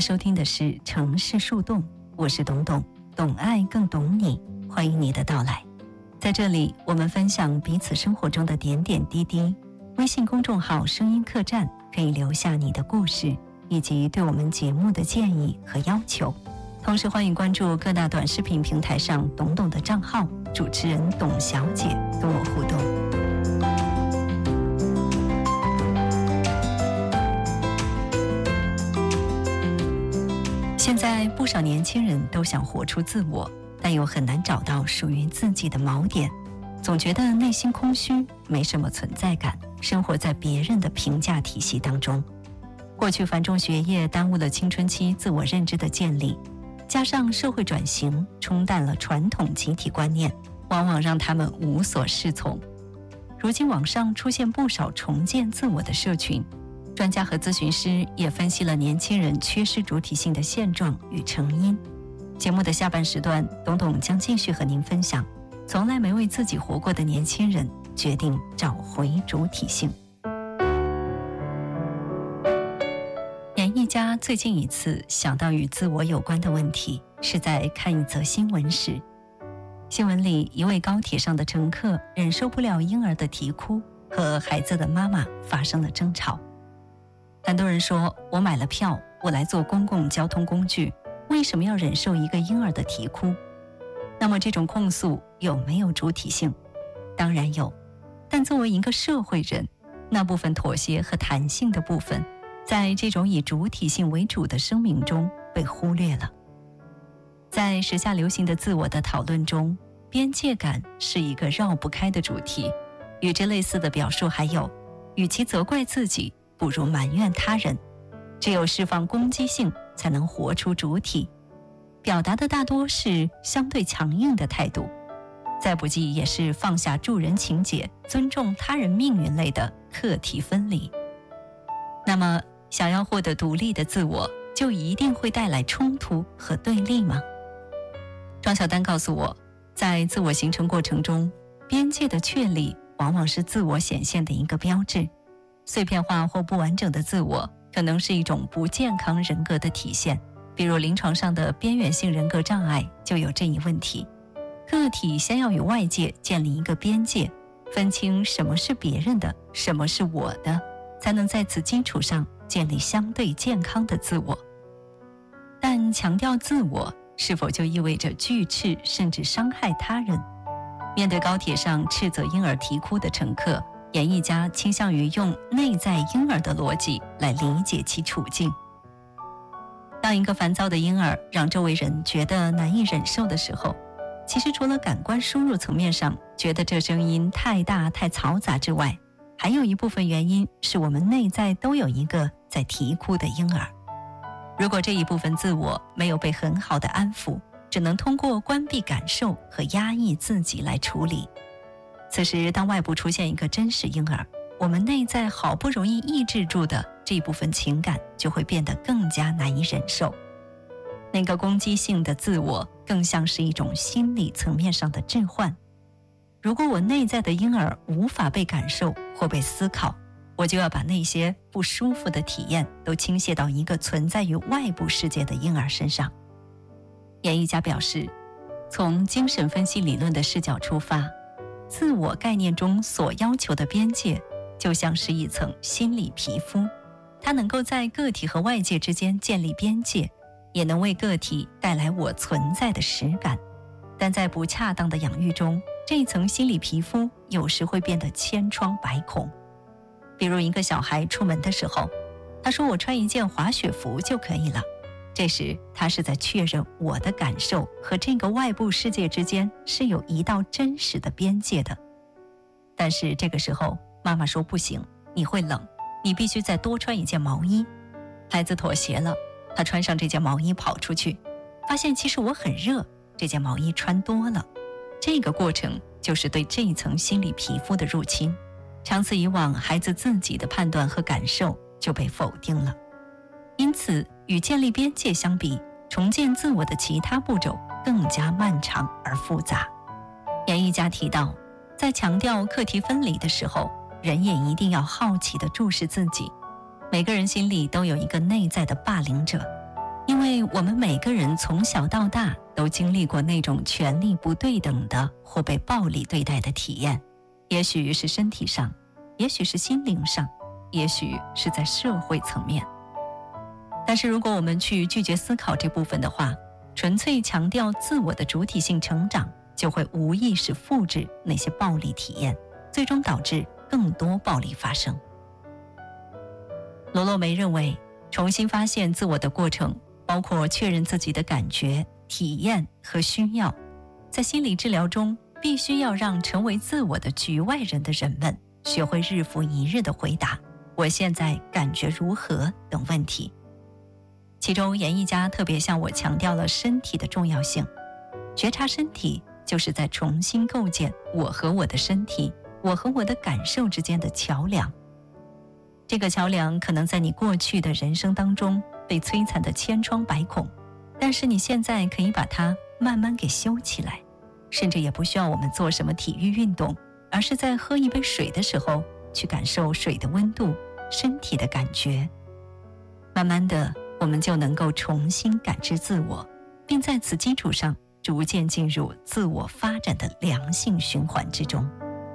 收听的是城市树洞，我是董董，懂爱更懂你，欢迎你的到来。在这里，我们分享彼此生活中的点点滴滴。微信公众号声音客栈可以留下你的故事以及对我们节目的建议和要求，同时欢迎关注各大短视频平台上董董的账号，主持人董小姐跟我互动。现在不少年轻人都想活出自我，但又很难找到属于自己的锚点，总觉得内心空虚，没什么存在感，生活在别人的评价体系当中。过去繁重学业耽误了青春期自我认知的建立，加上社会转型冲淡了传统集体观念，往往让他们无所适从。如今网上出现不少重建自我的社群，专家和咨询师也分析了年轻人缺失主体性的现状与成因。节目的下半时段，董董将继续和您分享从来没为自己活过的年轻人决定找回主体性。严一家最近一次想到与自我有关的问题，是在看一则新闻时。新闻里，一位高铁上的乘客忍受不了婴儿的啼哭，和孩子的妈妈发生了争吵。很多人说，我买了票，我来坐公共交通工具，为什么要忍受一个婴儿的啼哭？那么这种控诉有没有主体性？当然有，但作为一个社会人，那部分妥协和弹性的部分，在这种以主体性为主的生命中被忽略了。在时下流行的自我的讨论中，边界感是一个绕不开的主题。与之类似的表述还有，与其责怪自己，不如埋怨他人。只有释放攻击性，才能活出主体。表达的大多是相对强硬的态度，再不济也是放下助人情节，尊重他人命运类的课题分离。那么，想要获得独立的自我，就一定会带来冲突和对立吗？庄小丹告诉我，在自我形成过程中，边界的确立往往是自我显现的一个标志。碎片化或不完整的自我可能是一种不健康人格的体现，比如临床上的边缘性人格障碍就有这一问题。个体先要与外界建立一个边界，分清什么是别人的，什么是我的，才能在此基础上建立相对健康的自我。但强调自我，是否就意味着拒斥甚至伤害他人？面对高铁上斥责婴儿啼哭的乘客，严一家倾向于用内在婴儿的逻辑来理解其处境。当一个烦躁的婴儿让周围人觉得难以忍受的时候，其实除了感官输入层面上觉得这声音太大太嘈杂之外，还有一部分原因是我们内在都有一个在啼哭的婴儿。如果这一部分自我没有被很好的安抚，只能通过关闭感受和压抑自己来处理。此时当外部出现一个真实婴儿，我们内在好不容易抑制住的这一部分情感就会变得更加难以忍受。那个攻击性的自我更像是一种心理层面上的置换。如果我内在的婴儿无法被感受或被思考，我就要把那些不舒服的体验都倾泻到一个存在于外部世界的婴儿身上。严一家表示，从精神分析理论的视角出发，自我概念中所要求的边界就像是一层心理皮肤，它能够在个体和外界之间建立边界，也能为个体带来我存在的实感。但在不恰当的养育中，这一层心理皮肤有时会变得千疮百孔。比如一个小孩出门的时候，他说我穿一件滑雪服就可以了，这时他是在确认我的感受和这个外部世界之间是有一道真实的边界的。但是这个时候妈妈说不行，你会冷，你必须再多穿一件毛衣。孩子妥协了，他穿上这件毛衣跑出去，发现其实我很热，这件毛衣穿多了。这个过程就是对这一层心理皮肤的入侵，长此以往，孩子自己的判断和感受就被否定了。因此与建立边界相比，重建自我的其他步骤更加漫长而复杂。严一家提到，在强调课题分离的时候，人也一定要好奇地注视自己。每个人心里都有一个内在的霸凌者， 因为我们每个人从小到大都经历过那种权力不对等的或被暴力对待的体验，也许是身体上，也许是心灵上，也许是在社会层面。但是如果我们去拒绝思考这部分的话，纯粹强调自我的主体性成长，就会无意识复制那些暴力体验，最终导致更多暴力发生。罗洛梅认为，重新发现自我的过程包括确认自己的感觉、体验和需要。在心理治疗中，必须要让成为自我的局外人的人们学会日复一日地回答我现在感觉如何等问题。其中演艺家特别向我强调了身体的重要性，觉察身体就是在重新构建我和我的身体、我和我的感受之间的桥梁。这个桥梁可能在你过去的人生当中被摧残的千疮百孔，但是你现在可以把它慢慢给修起来，甚至也不需要我们做什么体育运动，而是在喝一杯水的时候去感受水的温度、身体的感觉。慢慢的，我们就能够重新感知自我，并在此基础上逐渐进入自我发展的良性循环之中。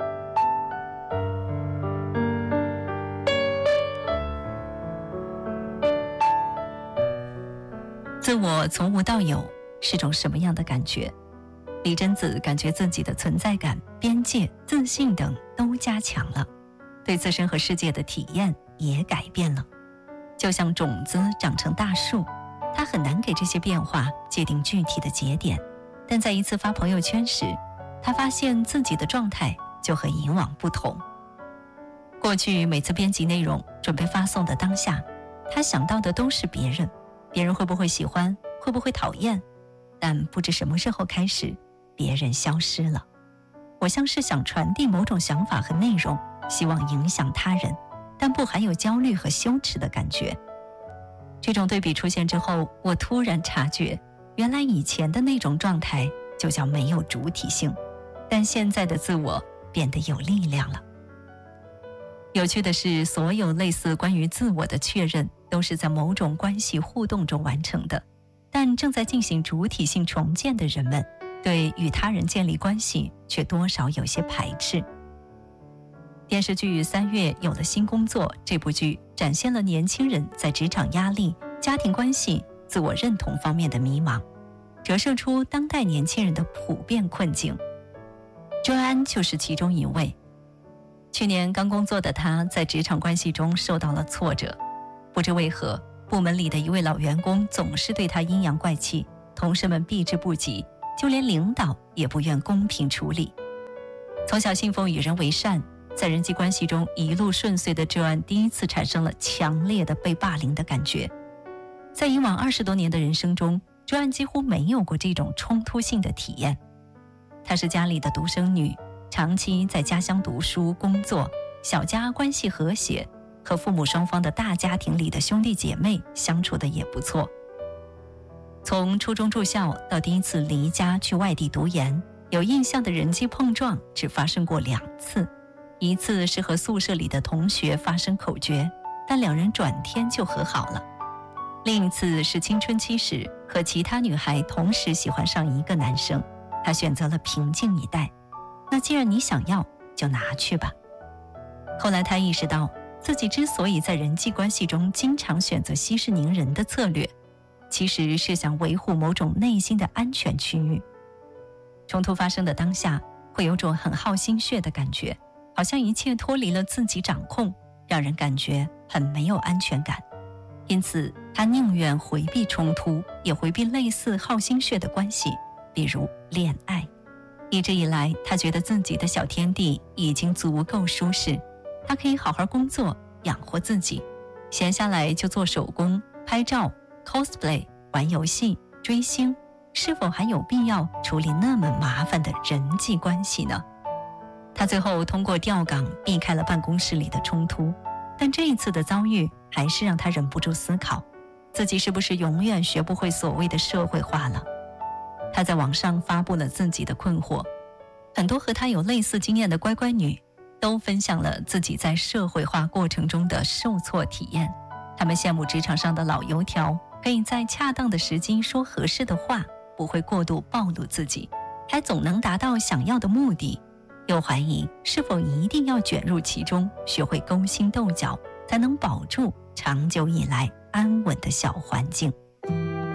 自我从无到有是种什么样的感觉？李贞子感觉自己的存在感、边界、自信等都加强了，对自身和世界的体验也改变了。就像种子长成大树，它很难给这些变化界定具体的节点，但在一次发朋友圈时，他发现自己的状态就和以往不同。过去每次编辑内容准备发送的当下，他想到的都是别人会不会喜欢，会不会讨厌，但不知什么时候开始，别人消失了。我像是想传递某种想法和内容，希望影响他人，但不含有焦虑和羞耻的感觉。这种对比出现之后，我突然察觉，原来以前的那种状态就叫没有主体性，但现在的自我变得有力量了。有趣的是，所有类似关于自我的确认都是在某种关系互动中完成的，但正在进行主体性重建的人们，对与他人建立关系却多少有些排斥。电视剧《3月有了新工作》这部剧展现了年轻人在职场压力、家庭关系、自我认同方面的迷茫，折射出当代年轻人的普遍困境。周安就是其中一位。去年刚工作的他在职场关系中受到了挫折，不知为何，部门里的一位老员工总是对他阴阳怪气，同事们避之不及，就连领导也不愿公平处理。从小信奉与人为善，在人际关系中一路顺遂的周安第一次产生了强烈的被霸凌的感觉。在以往20多年的人生中，周安几乎没有过这种冲突性的体验。她是家里的独生女，长期在家乡读书工作，小家关系和谐，和父母双方的大家庭里的兄弟姐妹相处的也不错。从初中住校到第一次离家去外地读研，有印象的人际碰撞只发生过2次，一次是和宿舍里的同学发生口角，但2人转天就和好了。另一次是青春期时和其他女孩同时喜欢上一个男生，他选择了平静以待，那既然你想要，就拿去吧。后来他意识到，自己之所以在人际关系中经常选择息事宁人的策略，其实是想维护某种内心的安全区域。冲突发生的当下，会有种很耗心血的感觉，好像一切脱离了自己掌控，让人感觉很没有安全感。因此，他宁愿回避冲突，也回避类似耗心血的关系，比如恋爱。一直以来，他觉得自己的小天地已经足够舒适，他可以好好工作，养活自己，闲下来就做手工、拍照、cosplay、玩游戏、追星，是否还有必要处理那么麻烦的人际关系呢？他最后通过调岗避开了办公室里的冲突，但这一次的遭遇还是让他忍不住思考，自己是不是永远学不会所谓的社会化了。他在网上发布了自己的困惑，很多和他有类似经验的乖乖女都分享了自己在社会化过程中的受挫体验。他们羡慕职场上的老油条， 可以在恰当的时机说合适的话，不会过度暴露自己，还总能达到想要的目的。又怀疑是否一定要卷入其中，学会勾心斗角，才能保住长久以来安稳的小环境。